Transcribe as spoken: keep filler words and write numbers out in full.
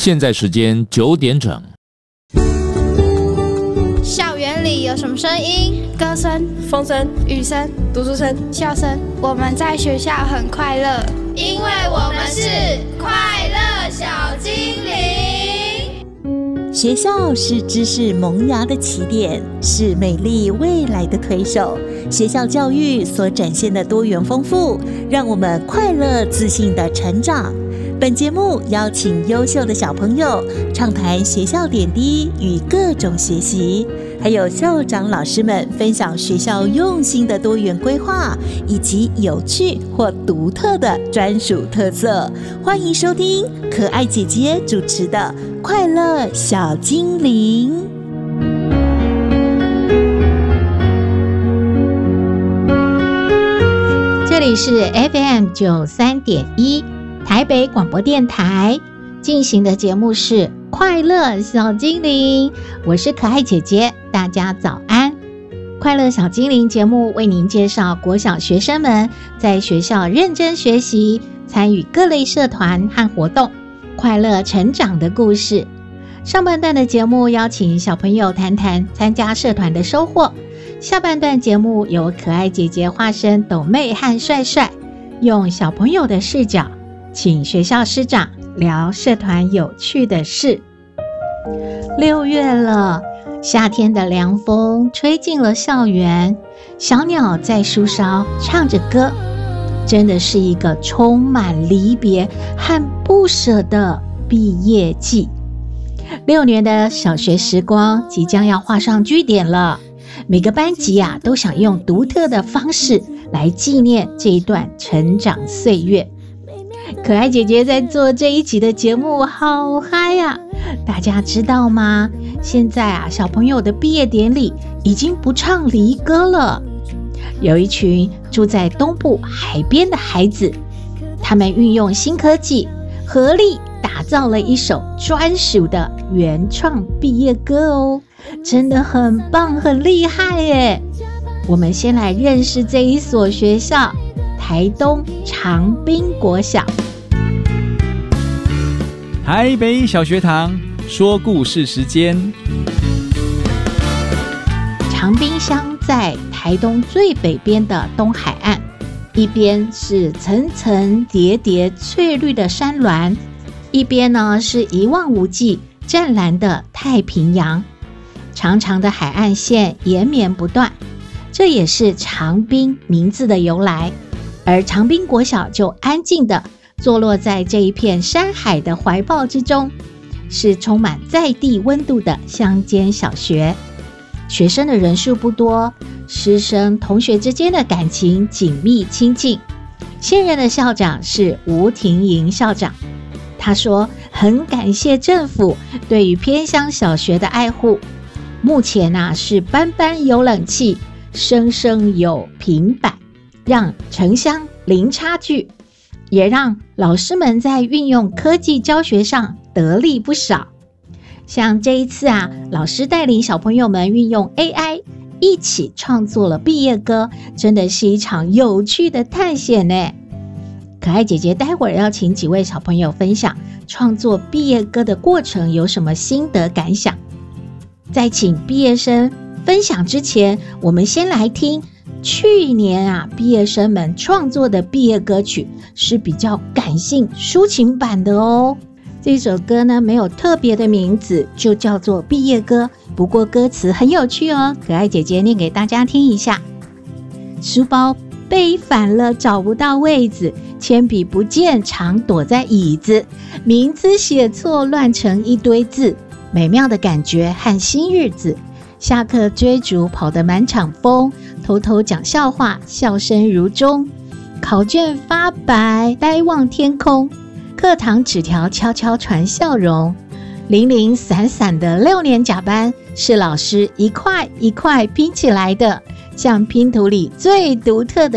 现在时间九点整。 校园里有什么声音？ 歌声、 风声、 雨声、 读书声、 笑声。 我们在学校很快乐， 因为我们是快乐小精灵。 学校是知识萌芽的起点，是美丽未来的推手。学校教育所展现的多元丰富，让我们快乐自信的成长。本节目邀请优秀的小朋友畅谈学校点滴与各种学习，还有校长老师们分享学校用心的多元规划以及有趣或独特的专属特色。欢迎收听可爱姐姐主持的快乐小精灵。 这里是 F M 九十三点一台北广播电台进行的节目是快乐小精灵，我是可爱姐姐，大家早安。快乐小精灵节目为您介绍国小学生们在学校认真学习，参与各类社团和活动，快乐成长的故事。上半段的节目邀请小朋友谈谈参加社团的收获，下半段节目由可爱姐姐化身斗妹和帅帅，用小朋友的视角请学校师长聊社团有趣的事。六月了，夏天的凉风吹进了校园，小鸟在树梢唱着歌，真的是一个充满离别和不舍的毕业季。六年的小学时光即将要画上句点了，每个班级啊都想用独特的方式来纪念这一段成长岁月。可爱姐姐在做这一集的节目好嗨呀、啊！大家知道吗？现在啊，小朋友的毕业典礼已经不唱离歌了。有一群住在东部海边的孩子，他们运用新科技，合力打造了一首专属的原创毕业歌哦，真的很棒，很厉害耶！我们先来认识这一所学校。台东长滨国小， 台北小学堂说故事时间。 长滨乡在台东最北边的东海岸，一边是层层叠叠翠绿的山峦，一边呢是一望无际湛蓝的太平洋。长长的海岸线延绵不断，这也是长滨名字的由来。而长滨国小就安静地坐落在这一片山海的怀抱之中，是充满在地温度的乡间小学。学生的人数不多，师生同学之间的感情紧密亲近。现任的校长是吴庭莹校长，他说很感谢政府对于偏乡小学的爱护。目前啊是班班有冷气，生生有平板，让城乡零差距，也让老师们在运用科技教学上得力不少。像这一次啊，老师带领小朋友们运用 A I 一起创作了毕业歌，真的是一场有趣的探险呢。可爱姐姐待会儿要请几位小朋友分享创作毕业歌的过程有什么心得感想。在请毕业生分享之前，我们先来听去年啊，毕业生们创作的毕业歌曲是比较感性抒情版的哦。这首歌呢没有特别的名字，就叫做毕业歌，不过歌词很有趣哦。可爱姐姐念给大家听一下：书包背反了找不到位子，铅笔不见常躲在椅子，名字写错乱成一堆字，美妙的感觉和新日子。下课追逐跑得满场疯，偷偷讲笑话，笑声如钟。考卷发白，呆望天空。课堂纸条悄悄传笑容。零零散散的六年甲班，是老师一块一块拼起来的，像拼图里最独特的